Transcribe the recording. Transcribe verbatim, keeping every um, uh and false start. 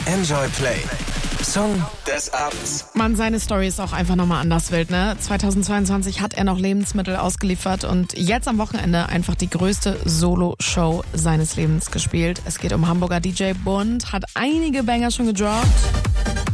Enjoy Play. Song des Abends. Mann, seine Story ist auch einfach nochmal anders wild, ne? zweitausendzweiundzwanzig hat er noch Lebensmittel ausgeliefert und jetzt am Wochenende einfach die größte Solo-Show seines Lebens gespielt. Es geht um Hamburger D J Bund, hat einige Banger schon gedroppt.